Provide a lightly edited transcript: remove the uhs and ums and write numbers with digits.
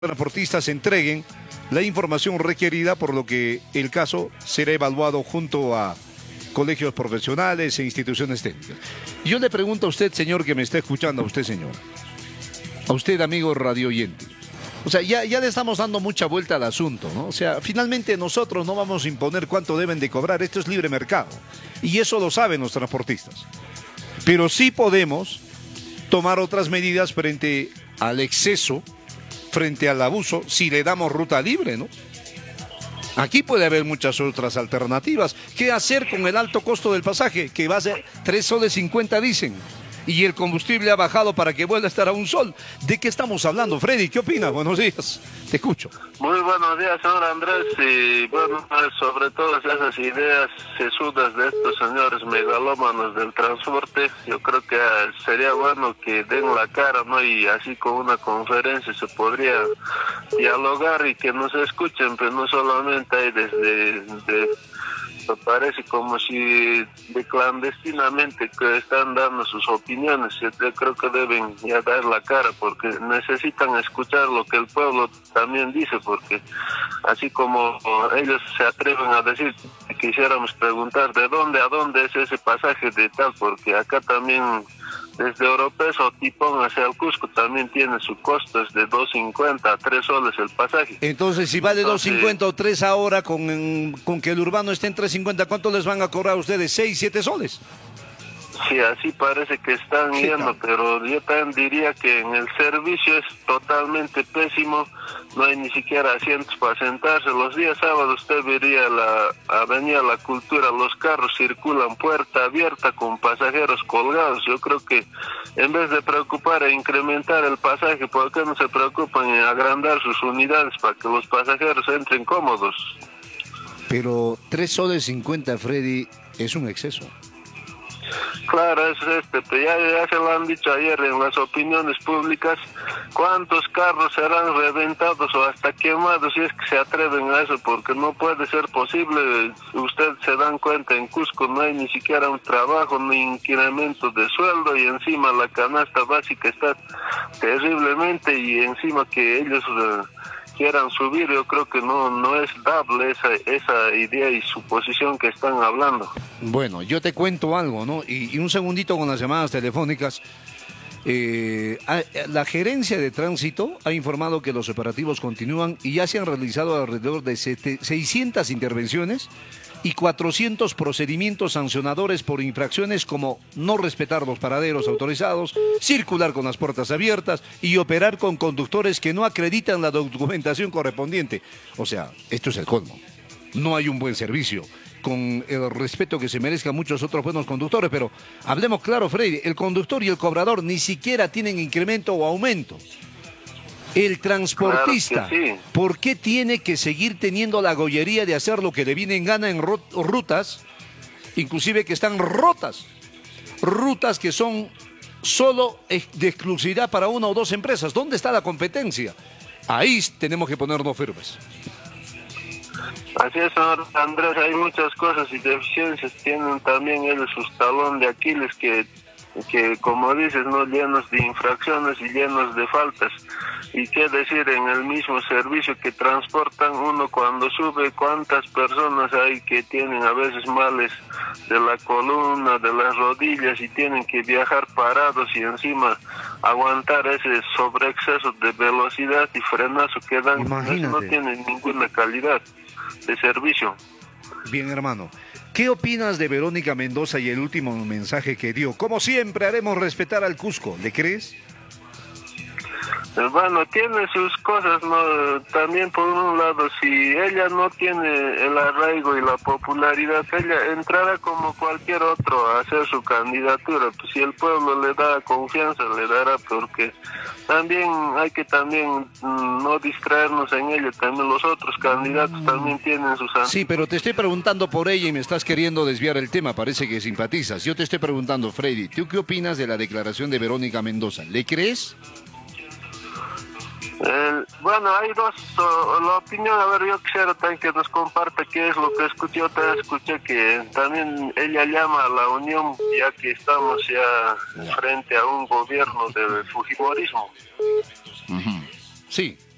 transportistas entreguen la información requerida, por lo que el caso será evaluado junto a colegios profesionales e instituciones técnicas. Yo le pregunto a usted, señor, que me está escuchando, a usted, señor, a usted, amigo radio oyente. O sea, ya le estamos dando mucha vuelta al asunto, ¿no? O sea, finalmente nosotros no vamos a imponer cuánto deben de cobrar, esto es libre mercado. Y eso lo saben los transportistas. Pero sí podemos tomar otras medidas frente al exceso, frente al abuso, si le damos ruta libre, ¿no? Aquí puede haber muchas otras alternativas. ¿Qué hacer con el alto costo del pasaje? Que va a ser 3,50 soles, dicen. Y el combustible ha bajado para que vuelva a estar a $1. ¿De qué estamos hablando, Freddy? ¿Qué opinas? Buenos días. Te escucho. Muy buenos días, señor Andrés. Y bueno, sobre todas esas ideas sesudas de estos señores megalómanos del transporte, yo creo que sería bueno que den la cara, ¿no? Y así con una conferencia se podría dialogar y que nos escuchen, pero no solamente hay parece como si de clandestinamente que están dando sus opiniones. Yo creo que deben ya dar la cara porque necesitan escuchar lo que el pueblo también dice, porque así como ellos se atreven a decir, quisiéramos preguntar de dónde a dónde es ese pasaje de tal, porque acá también desde Oropesa o Tipón hacia el Cusco también tiene su costo, es de 2.50 a 3 soles el pasaje. Entonces, si vale 2.50 o 3 ahora, con que el urbano esté en 3.50, ¿cuánto les van a cobrar a ustedes? 6, 7 soles. Sí, así parece que están yendo, pero yo también diría que en el servicio es totalmente pésimo, no hay ni siquiera asientos para sentarse. Los días sábados usted vería la Avenida La Cultura, los carros circulan puerta abierta con pasajeros colgados. Yo creo que en vez de preocupar e incrementar el pasaje, ¿por qué no se preocupan en agrandar sus unidades para que los pasajeros entren cómodos? Pero 3,50 soles, Freddy, es un exceso. Claro, pero ya se lo han dicho ayer en las opiniones públicas, cuántos carros serán reventados o hasta quemados si es que se atreven a eso, porque no puede ser posible. Ustedes se dan cuenta, en Cusco no hay ni siquiera un trabajo ni incremento de sueldo y encima la canasta básica está terriblemente y encima que ellos quieran subir, yo creo que no es dable esa idea y suposición que están hablando. Bueno, yo te cuento algo, ¿no? Y un segundito con las llamadas telefónicas. La gerencia de tránsito ha informado que los operativos continúan y ya se han realizado alrededor de 600 intervenciones y 400 procedimientos sancionadores por infracciones como no respetar los paraderos autorizados, circular con las puertas abiertas y operar con conductores que no acreditan la documentación correspondiente. O sea, esto es el colmo. No hay un buen servicio, con el respeto que se merezcan muchos otros buenos conductores, pero hablemos claro, Freddy, el conductor y el cobrador ni siquiera tienen incremento o aumento. El transportista, claro que sí. ¿Por qué tiene que seguir teniendo la gollería de hacer lo que le viene en gana en rutas, inclusive que están rotas? Rutas que son solo de exclusividad para una o dos empresas. ¿Dónde está la competencia? Ahí tenemos que ponernos firmes. Así es, señor Andrés, hay muchas cosas y deficiencias. Tienen también ellos sus talón de Aquiles que como dices, no, llenos de infracciones y llenos de faltas. Y qué decir, en el mismo servicio que transportan, uno cuando sube, cuántas personas hay que tienen a veces males de la columna, de las rodillas y tienen que viajar parados y encima aguantar ese sobreexceso de velocidad y frenazo que dan. No tienen ninguna calidad de servicio. Bien, hermano. ¿Qué opinas de Verónica Mendoza y el último mensaje que dio? Como siempre, haremos respetar al Cusco. ¿Le crees? Bueno, tiene sus cosas, ¿no? También por un lado, si ella no tiene el arraigo y la popularidad, ella entrará como cualquier otro a hacer su candidatura. Pues si el pueblo le da confianza, le dará, porque también hay que no distraernos en ello. También los otros candidatos también tienen sus... Sí, pero te estoy preguntando por ella y me estás queriendo desviar el tema. Parece que simpatizas. Yo te estoy preguntando, Freddy, ¿tú qué opinas de la declaración de Verónica Mendoza? ¿Le crees? Bueno, hay dos, la opinión, a ver, yo quisiera también que nos comparta qué es lo que escuché. Yo también escuché que también ella llama a la unión, ya que estamos ya frente a un gobierno de fujimorismo. Sí.